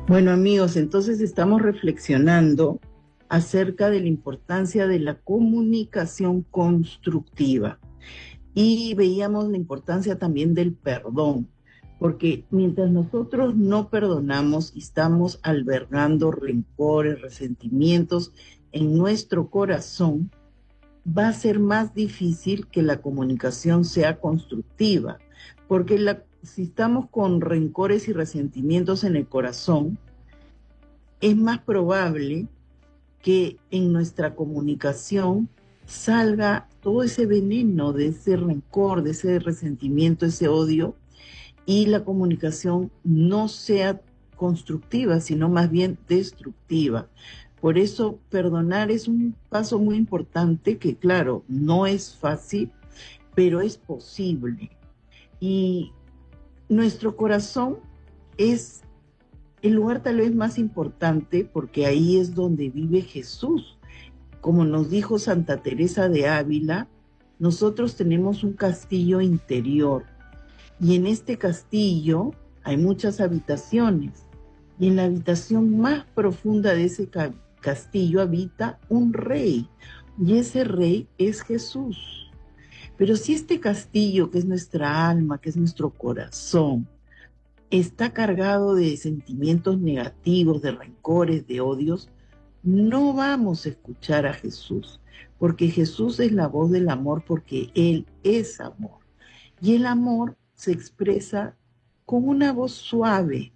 Bueno, amigos, entonces estamos reflexionando acerca de la importancia de la comunicación constructiva y veíamos la importancia también del perdón, porque mientras nosotros no perdonamos y estamos albergando rencores, resentimientos en nuestro corazón, va a ser más difícil que la comunicación sea constructiva, porque si estamos con rencores y resentimientos en el corazón, es más probable que en nuestra comunicación salga todo ese veneno de ese rencor, de ese resentimiento, ese odio, y la comunicación no sea constructiva, sino más bien destructiva. Por eso perdonar es un paso muy importante que, claro, no es fácil, pero es posible. Y nuestro corazón es el lugar tal vez más importante porque ahí es donde vive Jesús. Como nos dijo Santa Teresa de Ávila, nosotros tenemos un castillo interior y en este castillo hay muchas habitaciones y en la habitación más profunda de ese castillo habita un rey y ese rey es Jesús. Pero si este castillo, que es nuestra alma, que es nuestro corazón, está cargado de sentimientos negativos, de rencores, de odios, no vamos a escuchar a Jesús, porque Jesús es la voz del amor, porque Él es amor. Y el amor se expresa con una voz suave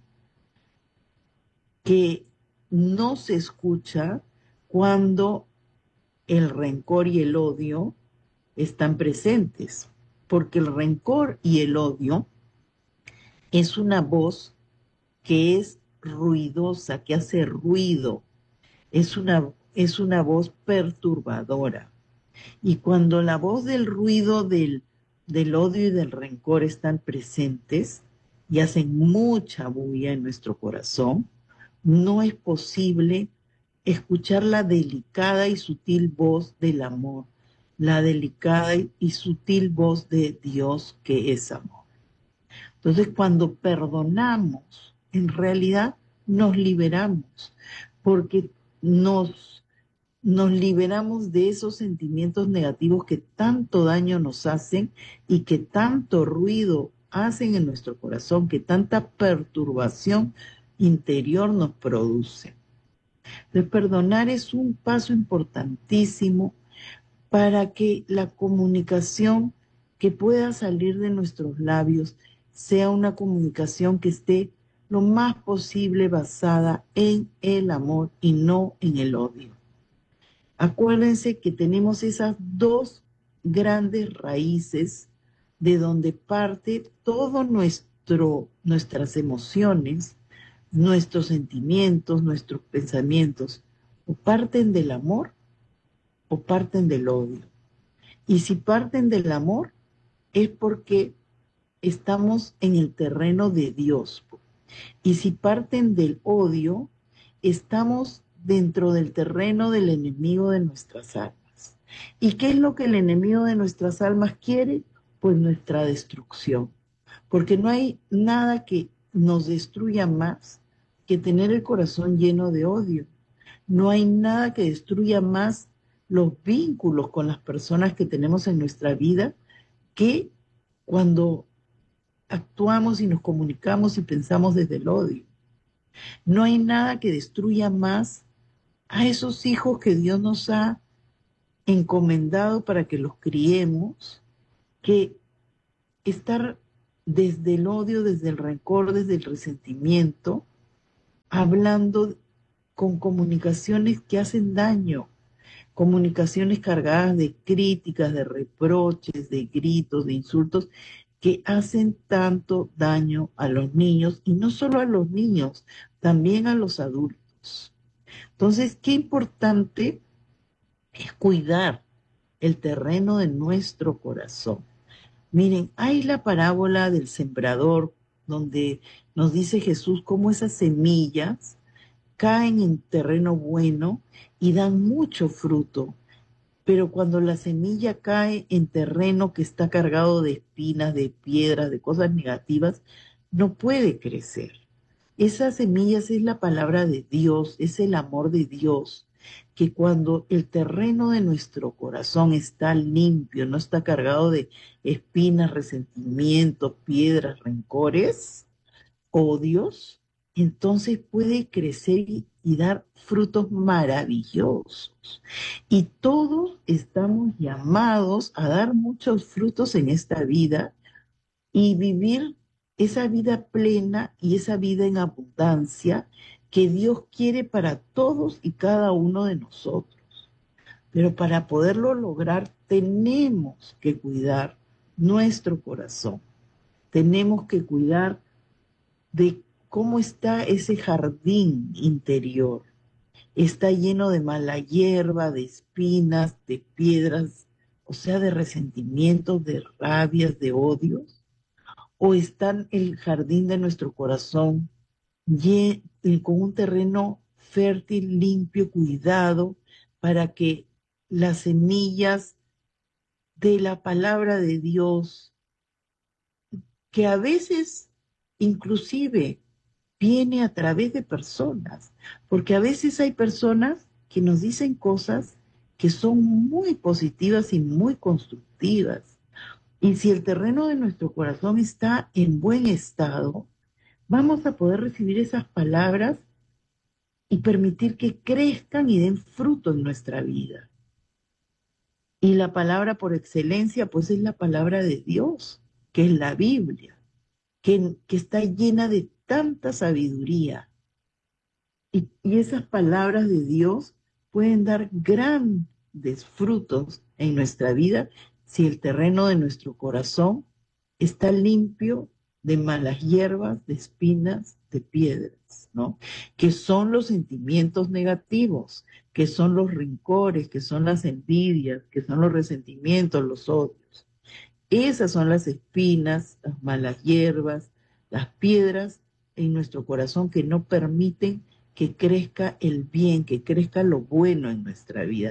que no se escucha cuando el rencor y el odio están presentes, porque el rencor y el odio es una voz que es ruidosa, que hace ruido, es una voz perturbadora. Y cuando la voz del ruido del odio y del rencor están presentes y hacen mucha bulla en nuestro corazón, no es posible escuchar la delicada y sutil voz del amor, la delicada y sutil voz de Dios que es amor. Entonces, cuando perdonamos, en realidad nos liberamos, porque nos liberamos de esos sentimientos negativos que tanto daño nos hacen y que tanto ruido hacen en nuestro corazón, que tanta perturbación interior nos produce. Entonces, perdonar es un paso importantísimo para que la comunicación que pueda salir de nuestros labios sea una comunicación que esté lo más posible basada en el amor y no en el odio. Acuérdense que tenemos esas dos grandes raíces de donde parte todo nuestras emociones, nuestros sentimientos, nuestros pensamientos, o parten del amor o parten del odio. Y si parten del amor, es porque estamos en el terreno de Dios. Y si parten del odio, estamos dentro del terreno del enemigo de nuestras almas. ¿Y qué es lo que el enemigo de nuestras almas quiere? Pues nuestra destrucción. Porque no hay nada que nos destruya más que tener el corazón lleno de odio. No hay nada que destruya más los vínculos con las personas que tenemos en nuestra vida que cuando actuamos y nos comunicamos y pensamos desde el odio. No hay nada que destruya más a esos hijos que Dios nos ha encomendado para que los criemos, que estar desde el odio, desde el rencor, desde el resentimiento, hablando con comunicaciones que hacen daño, comunicaciones cargadas de críticas, de reproches, de gritos, de insultos, que hacen tanto daño a los niños, y no solo a los niños, también a los adultos. Entonces, qué importante es cuidar el terreno de nuestro corazón. Miren, hay la parábola del sembrador, donde nos dice Jesús cómo esas semillas caen en terreno bueno y dan mucho fruto. Pero cuando la semilla cae en terreno que está cargado de espinas, de piedras, de cosas negativas, no puede crecer. Esas semillas es la palabra de Dios, es el amor de Dios, que cuando el terreno de nuestro corazón está limpio, no está cargado de espinas, resentimientos, piedras, rencores, odios, entonces puede crecer y dar frutos maravillosos. Y todos estamos llamados a dar muchos frutos en esta vida y vivir esa vida plena y esa vida en abundancia que Dios quiere para todos y cada uno de nosotros. Pero para poderlo lograr tenemos que cuidar nuestro corazón, tenemos que cuidar de cómo está ese jardín interior. Está lleno de mala hierba, de espinas, de piedras, o sea, de resentimientos, de rabias, de odios. O está el jardín de nuestro corazón con un terreno fértil, limpio, cuidado, para que las semillas de la palabra de Dios, que a veces inclusive viene a través de personas, porque a veces hay personas que nos dicen cosas que son muy positivas y muy constructivas. Y si el terreno de nuestro corazón está en buen estado, vamos a poder recibir esas palabras y permitir que crezcan y den fruto en nuestra vida. Y la palabra por excelencia, pues es la palabra de Dios, que es la Biblia, que está llena de tanta sabiduría. Y esas palabras de Dios pueden dar grandes frutos en nuestra vida si el terreno de nuestro corazón está limpio de malas hierbas, de espinas, de piedras, ¿no? Que son los sentimientos negativos, que son los rencores, que son las envidias, que son los resentimientos, los odios. Esas son las espinas, las malas hierbas, las piedras en nuestro corazón que no permiten que crezca el bien, que crezca lo bueno en nuestra vida.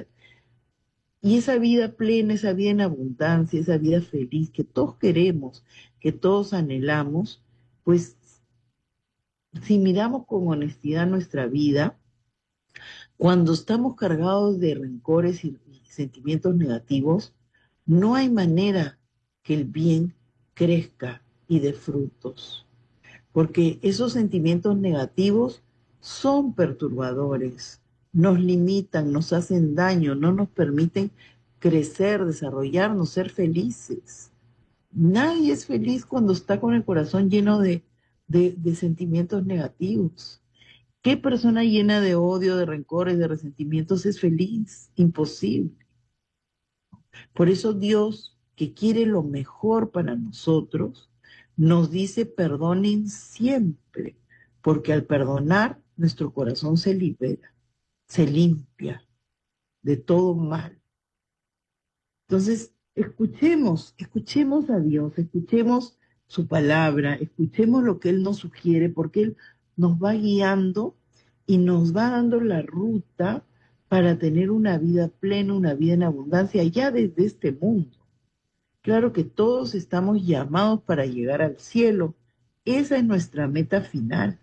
Y esa vida plena, esa vida en abundancia, esa vida feliz que todos queremos, que todos anhelamos, pues si miramos con honestidad nuestra vida, cuando estamos cargados de rencores y sentimientos negativos, no hay manera que el bien crezca y dé frutos, porque esos sentimientos negativos son perturbadores, nos limitan, nos hacen daño, no nos permiten crecer, desarrollarnos, ser felices. Nadie es feliz cuando está con el corazón lleno de sentimientos negativos. ¿Qué persona llena de odio, de rencores, de resentimientos es feliz? Imposible. Por eso Dios, que quiere lo mejor para nosotros, nos dice perdonen siempre, porque al perdonar nuestro corazón se libera, se limpia de todo mal. Entonces, escuchemos a Dios, escuchemos su palabra, escuchemos lo que Él nos sugiere, porque Él nos va guiando y nos va dando la ruta para tener una vida plena, una vida en abundancia, ya desde este mundo. Claro que todos estamos llamados para llegar al cielo. Esa es nuestra meta final.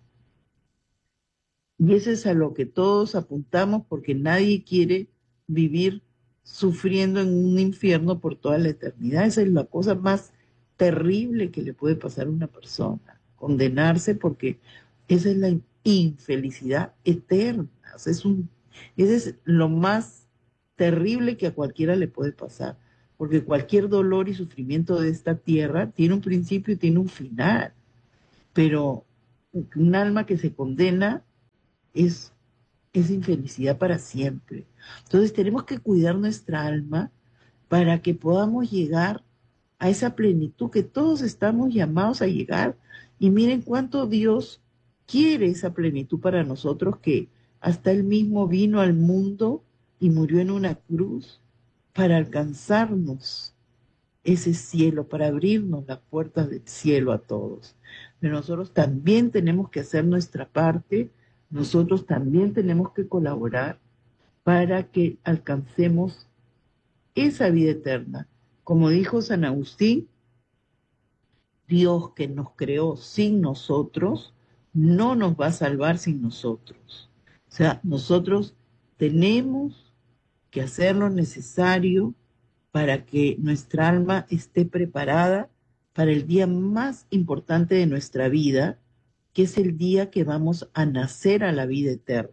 Y eso es a lo que todos apuntamos porque nadie quiere vivir sufriendo en un infierno por toda la eternidad. Esa es la cosa más terrible que le puede pasar a una persona, condenarse porque esa es la infelicidad eterna. O sea, ese es lo más terrible que a cualquiera le puede pasar, porque cualquier dolor y sufrimiento de esta tierra tiene un principio y tiene un final, pero un alma que se condena es, es infelicidad para siempre. Entonces tenemos que cuidar nuestra alma para que podamos llegar a esa plenitud que todos estamos llamados a llegar. Y miren cuánto Dios quiere esa plenitud para nosotros, que hasta Él mismo vino al mundo y murió en una cruz para alcanzarnos ese cielo, para abrirnos las puertas del cielo a todos. Pero nosotros también tenemos que hacer nuestra parte, nosotros también tenemos que colaborar para que alcancemos esa vida eterna. Como dijo San Agustín, Dios que nos creó sin nosotros, no nos va a salvar sin nosotros. O sea, nosotros tenemos que hacer lo necesario para que nuestra alma esté preparada para el día más importante de nuestra vida, que es el día que vamos a nacer a la vida eterna.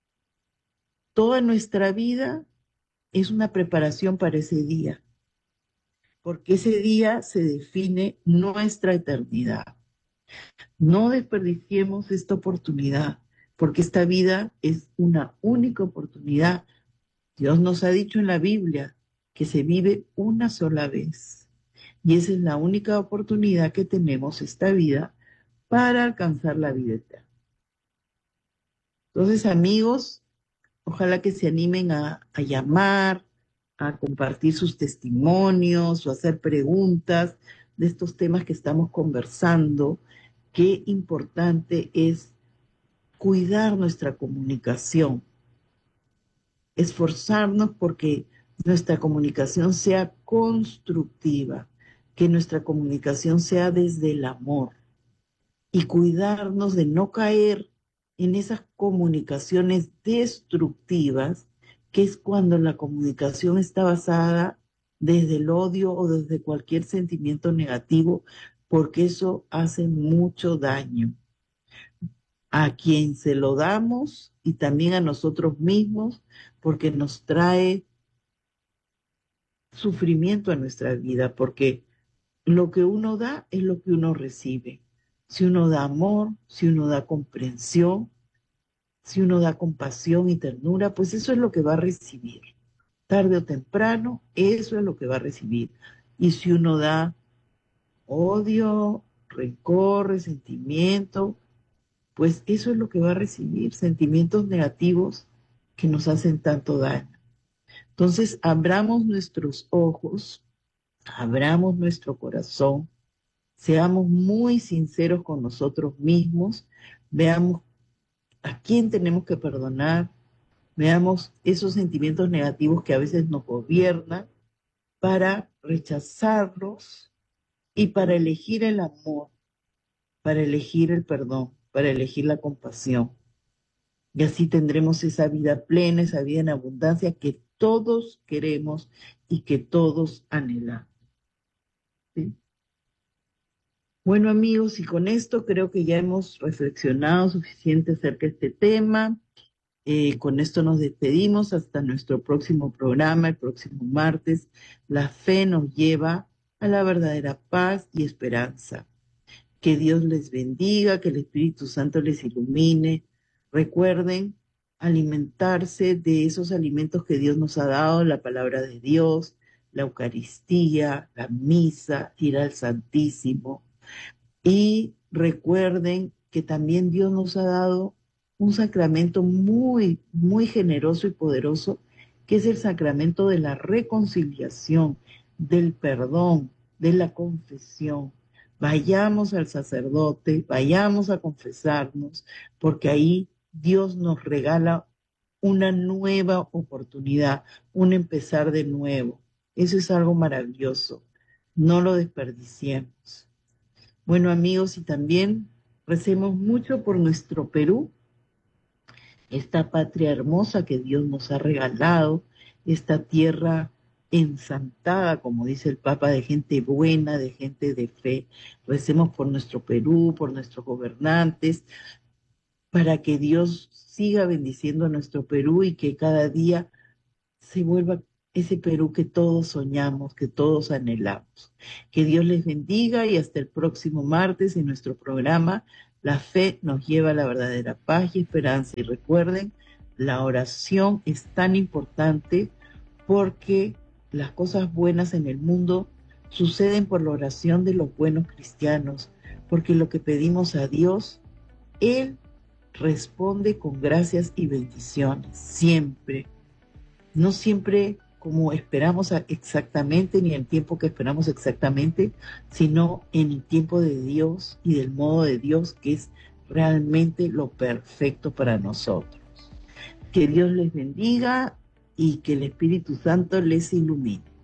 Toda nuestra vida es una preparación para ese día, porque ese día se define nuestra eternidad. No desperdiciemos esta oportunidad, porque esta vida es una única oportunidad. Dios nos ha dicho en la Biblia que se vive una sola vez. Y esa es la única oportunidad que tenemos esta vida para alcanzar la vida eterna. Entonces, amigos, ojalá que se animen a llamar, a compartir sus testimonios o hacer preguntas de estos temas que estamos conversando. Qué importante es cuidar nuestra comunicación, esforzarnos porque nuestra comunicación sea constructiva, que nuestra comunicación sea desde el amor y cuidarnos de no caer en esas comunicaciones destructivas, que es cuando la comunicación está basada desde el odio o desde cualquier sentimiento negativo, porque eso hace mucho daño a quien se lo damos y también a nosotros mismos, porque nos trae sufrimiento a nuestra vida, porque lo que uno da es lo que uno recibe. Si uno da amor, si uno da comprensión, si uno da compasión y ternura, pues eso es lo que va a recibir. Tarde o temprano, eso es lo que va a recibir. Y si uno da odio, rencor, resentimiento, pues eso es lo que va a recibir, sentimientos negativos que nos hacen tanto daño. Entonces, abramos nuestros ojos, abramos nuestro corazón, seamos muy sinceros con nosotros mismos, veamos a quién tenemos que perdonar, veamos esos sentimientos negativos que a veces nos gobiernan para rechazarlos y para elegir el amor, para elegir el perdón, para elegir la compasión. Y así tendremos esa vida plena, esa vida en abundancia que todos queremos y que todos anhelamos. ¿Sí? Bueno, amigos, y con esto creo que ya hemos reflexionado suficiente acerca de este tema. Con esto nos despedimos hasta nuestro próximo programa, el próximo martes. La fe nos lleva a la verdadera paz y esperanza. Que Dios les bendiga, que el Espíritu Santo les ilumine. Recuerden alimentarse de esos alimentos que Dios nos ha dado, la palabra de Dios, la Eucaristía, la misa, ir al Santísimo. Y recuerden que también Dios nos ha dado un sacramento muy, muy generoso y poderoso, que es el sacramento de la reconciliación, del perdón, de la confesión. Vayamos al sacerdote, vayamos a confesarnos, porque ahí Dios nos regala una nueva oportunidad, un empezar de nuevo. Eso es algo maravilloso. No lo desperdiciemos. Bueno, amigos, y también recemos mucho por nuestro Perú, esta patria hermosa que Dios nos ha regalado, esta tierra ensantada, como dice el Papa, de gente buena, de gente de fe. Recemos por nuestro Perú, por nuestros gobernantes, para que Dios siga bendiciendo a nuestro Perú y que cada día se vuelva ese Perú que todos soñamos, que todos anhelamos. Que Dios les bendiga y hasta el próximo martes en nuestro programa La Fe nos lleva a la verdadera paz y esperanza. Y recuerden, la oración es tan importante porque las cosas buenas en el mundo suceden por la oración de los buenos cristianos, porque lo que pedimos a Dios, Él responde con gracias y bendiciones, siempre. No siempre como esperamos exactamente, ni en el tiempo que esperamos exactamente, sino en el tiempo de Dios y del modo de Dios, que es realmente lo perfecto para nosotros. Que Dios les bendiga y que el Espíritu Santo les ilumine.